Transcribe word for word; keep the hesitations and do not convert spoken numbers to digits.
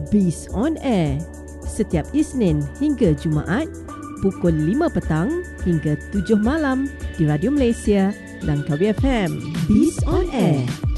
Beast on Air. Setiap Isnin hingga Jumaat pukul lima petang hingga tujuh malam di Radio Malaysia Langkawi F M. Beast on Air.